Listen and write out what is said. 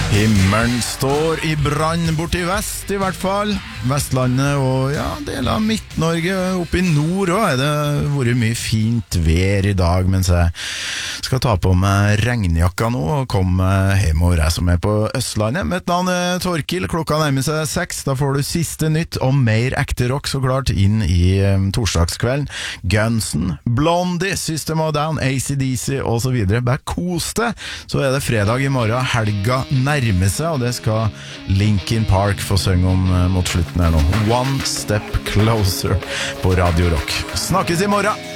Himmelen står i brann borti vest I hvert fall. Vestlandet og ja, deler av Midt-Norge. Oppe I nord også det vært mye fint vær I dag, mens jeg skal ta på meg regnjakka nå og komme hjemover jeg som på Østlandet. Mitt navn Torkil, klokka nærmer seg 6. Da får du siste nytt og mer ekte rock så klart inn I torsdagskvelden. Gunsen, Blondie, System of a Down, AC/DC og så videre. Bare kos deg, så det fredag I morgen. Helga nærmer seg, og det skal Linkin Park få synge om mot slutten her nå. One Step Closer på Radio Rock. Snakkes I morgen!